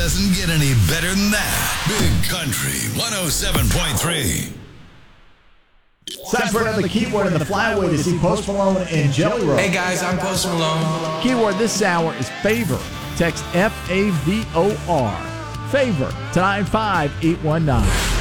doesn't get any better than that. Big Country 107.3. It's time for another keyword in the flyway to see Post Malone and Jelly Roll. Hey guys, I'm Post Malone. Keyword this hour is favor. Text FAVOR. Favor to 95819.